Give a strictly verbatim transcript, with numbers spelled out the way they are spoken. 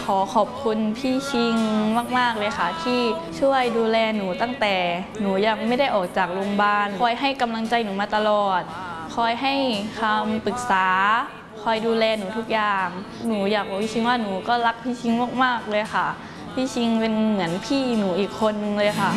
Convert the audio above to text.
อขอบคุณพี่ชิงมากๆเลยค่ะที่ช่วยดูแลหนูตั้งแต่หนูยังไม่ได้ออกจากโรงพยาบาลคอยให้กำลังใจหนูมาตลอดคอยให้คำปรึกษาคอยดูแลหนูทุกอย่างหนูอยากบอกพี่ชิงว่าหนูก็รักพี่ชิงมากๆเลยค่ะพี่ชิงเป็นเหมือนพี่หนูอีกคนเลยค่ะ